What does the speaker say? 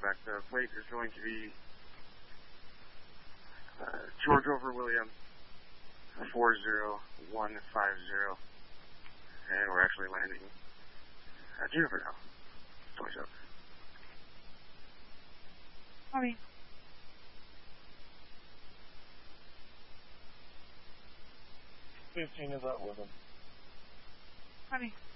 contact. The plate is going to be George over William 40150. And we're actually landing at Juniper now. 27. Copy. Is that with him? Copy.